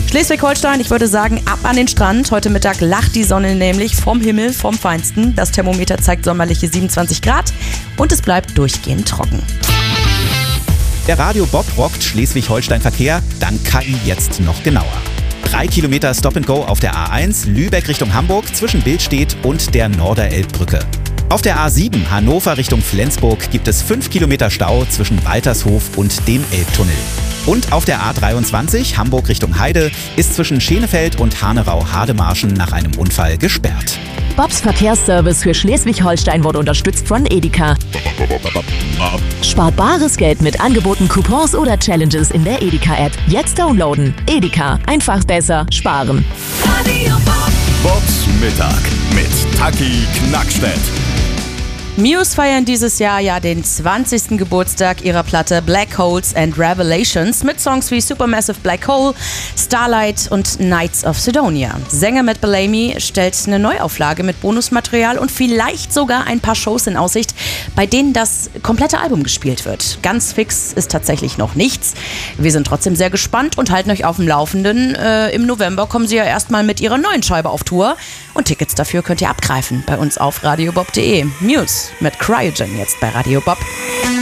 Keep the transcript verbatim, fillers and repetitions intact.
Schleswig-Holstein, ich würde sagen, ab an den Strand. Heute Mittag lacht die Sonne nämlich vom Himmel, vom Feinsten. Das Thermometer zeigt sommerliche siebenundzwanzig Grad und es bleibt durchgehend trocken. Der Radio Bob rockt Schleswig-Holstein-Verkehr, dank K I jetzt noch genauer. Drei Kilometer Stop and Go auf der A eins, Lübeck Richtung Hamburg, zwischen Billstedt und der Norderelbbrücke. Auf der A sieben, Hannover Richtung Flensburg, gibt es fünf Kilometer Stau zwischen Waltershof und dem Elbtunnel. Und auf der A dreiundzwanzig, Hamburg Richtung Heide, ist zwischen Schenefeld und Hanerau-Hademarschen nach einem Unfall gesperrt. Bobs Verkehrsservice für Schleswig-Holstein wurde unterstützt von Edeka. Spart bares Geld mit Angeboten, Coupons oder Challenges in der Edeka-App. Jetzt downloaden. Edeka. Einfach besser sparen. Radio Bob. Bobs Mittag mit Taki Knackstedt. Muse feiern dieses Jahr ja den zwanzigsten Geburtstag ihrer Platte Black Holes and Revelations mit Songs wie Supermassive Black Hole, Starlight und Knights of Sidonia. Sänger Matt Bellamy stellt eine Neuauflage mit Bonusmaterial und vielleicht sogar ein paar Shows in Aussicht, bei denen das komplette Album gespielt wird. Ganz fix ist tatsächlich noch nichts. Wir sind trotzdem sehr gespannt und halten euch auf dem Laufenden. Äh, Im November kommen sie ja erstmal mit ihrer neuen Scheibe auf Tour und Tickets dafür könnt ihr abgreifen bei uns auf radiobob punkt de. Muse mit Cryogen jetzt bei Radio Bob.